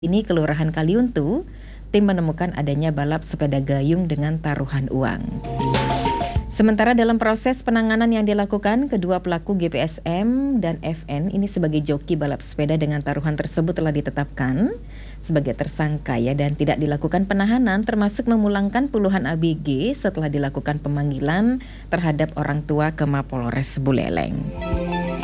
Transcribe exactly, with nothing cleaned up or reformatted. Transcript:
Ini Kelurahan Kaliuntu, tim menemukan adanya balap sepeda gayung dengan taruhan uang. Sementara dalam proses penanganan yang dilakukan, kedua pelaku G P S M dan F N ini sebagai joki balap sepeda dengan taruhan tersebut telah ditetapkan sebagai tersangka ya dan tidak dilakukan penahanan termasuk memulangkan puluhan A B G setelah dilakukan pemanggilan terhadap orang tua ke Mapolres Buleleng.